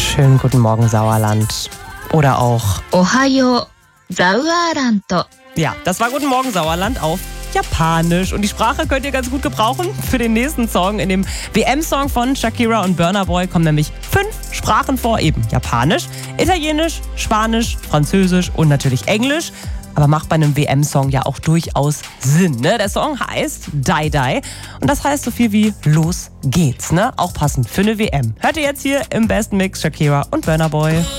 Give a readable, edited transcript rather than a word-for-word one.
Schönen guten Morgen, Sauerland. Oder auch Ohayo, Sauerland. Ja, das war Guten Morgen, Sauerland auf Japanisch. Und die Sprache könnt ihr ganz gut gebrauchen für den nächsten Song. In dem WM-Song von Shakira und Burna Boy kommen nämlich 5 Sprachen vor. Eben Japanisch, Italienisch, Spanisch, Französisch und natürlich Englisch. Aber macht bei einem WM-Song ja auch durchaus Sinn, ne? Der Song heißt Dai Dai und das heißt so viel wie Los geht's, ne? Auch passend für eine WM. Hört ihr jetzt hier im besten Mix Shakira und Burna Boy.